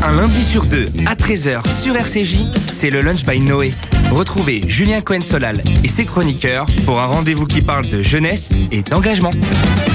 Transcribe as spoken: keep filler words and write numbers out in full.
Un lundi sur deux, à treize heures sur R C J, c'est le Lunch by Noé. Retrouvez Julien Cohen-Solal et ses chroniqueurs pour un rendez-vous qui parle de jeunesse et d'engagement.